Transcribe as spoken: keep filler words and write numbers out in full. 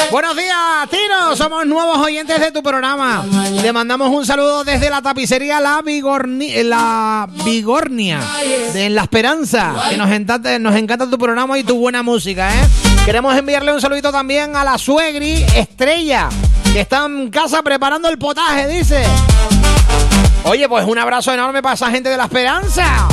Buenos días, Tino. Somos nuevos oyentes de tu programa. Le mandamos un saludo desde la tapicería La, Vigorni, la Vigornia de La Esperanza. Que nos encanta, nos encanta tu programa y tu buena música, ¿eh? Queremos enviarle un saludito también a la suegri Estrella, que está en casa preparando el potaje, dice. Oye, pues un abrazo enorme para esa gente de La Esperanza.